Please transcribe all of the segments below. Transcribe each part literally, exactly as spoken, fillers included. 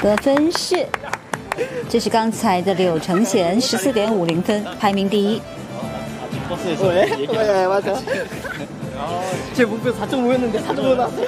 得分是，这是刚才的柳承贤十四点五零分，排名第一。 왜? 왜 맞아? 제 목표 사 점 오였는데 사 점 오 나왔어요.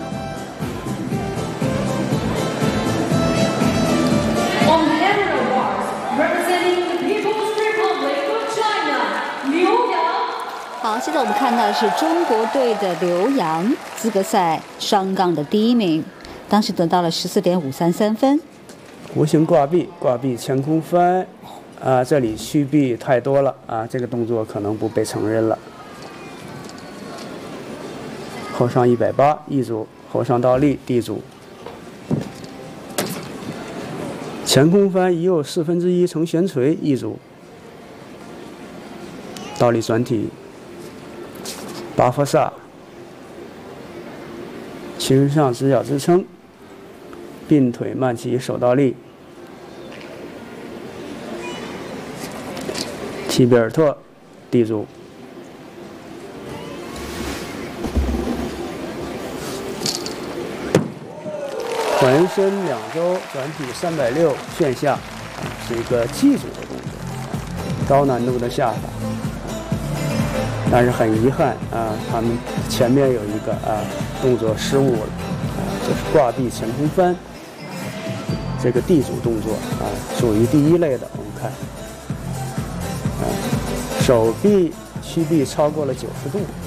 On the emerald bars, representing the People's Republic of China, Liu Yang. 好，现在我们看到的是中国队的刘洋，资格赛双杠的第一名，当时得到了十四点五三三分。 弧形挂臂，挂臂前空翻。 啊，这里虚臂太多了啊，这个动作可能不被承认了。后上一百八，一组，后上倒立，地组。前空翻移右四分之一呈悬垂，一组。倒立转体，巴佛萨，轻上直角支撑，并腿慢起手倒立。 齐比尔特，地组，环身两周转体三百六，旋下，是一个技组的动作，高难度的下法。但是很遗憾啊，他们前面有一个啊动作失误了，啊，这是挂臂前空翻，这个地组动作啊，属于第一类的，我们看。 手臂屈臂超过了九十度，